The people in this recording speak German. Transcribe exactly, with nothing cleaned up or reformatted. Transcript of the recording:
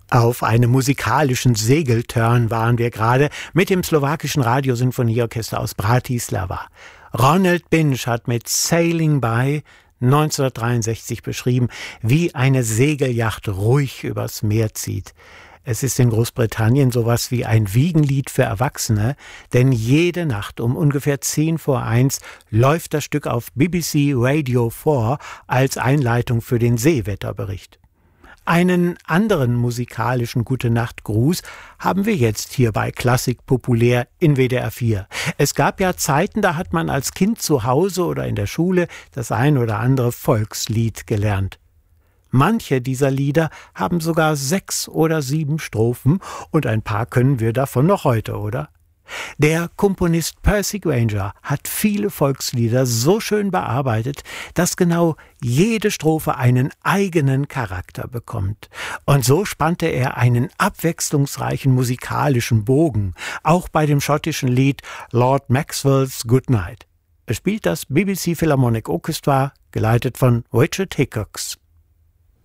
Auf einem musikalischen Segeltörn waren wir gerade mit dem slowakischen Radiosinfonieorchester aus Bratislava. Ronald Binge hat mit Sailing By neunzehnhundertdreiundsechzig beschrieben, wie eine Segelyacht ruhig übers Meer zieht. Es ist in Großbritannien sowas wie ein Wiegenlied für Erwachsene, denn jede Nacht um ungefähr zehn vor eins läuft das Stück auf B B C Radio vier als Einleitung für den Seewetterbericht. Einen anderen musikalischen Gute-Nacht-Gruß haben wir jetzt hier bei Klassik populär in W D R vier. Es gab ja Zeiten, da hat man als Kind zu Hause oder in der Schule das ein oder andere Volkslied gelernt. Manche dieser Lieder haben sogar sechs oder sieben Strophen und ein paar können wir davon noch heute, oder? Der Komponist Percy Grainger hat viele Volkslieder so schön bearbeitet, dass genau jede Strophe einen eigenen Charakter bekommt. Und so spannte er einen abwechslungsreichen musikalischen Bogen, auch bei dem schottischen Lied Lord Maxwell's Good Night. Es spielt das B B C Philharmonic Orchestra, geleitet von Richard Hickox.